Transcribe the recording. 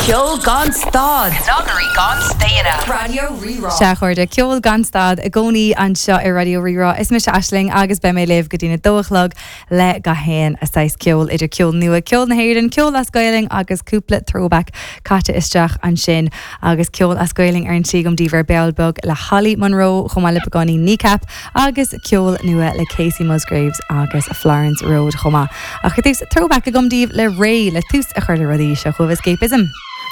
Ceol gan stad. Calgary gan stéine. Radio Rerá. Seachuir de ceol gan stad a gcónaí an seo i Radio Rerá. Is me se Aisling agus be mé libh go dtína dóchlog le go héin a sais ceol idir ceol nua, ceol na héireann, ceol as Gaeling agus cúpla throwback cata isteach an sin agus ceol as Gaeling ar an sigam díver Bealbug le Holly Monroe chomá le begáí Kneecap agus ceol nua le Casey Musgraves agus Florence Road chomá. A chutús throwback a gomdíh le ré le tús a chuir le rodí seo chumh escapism.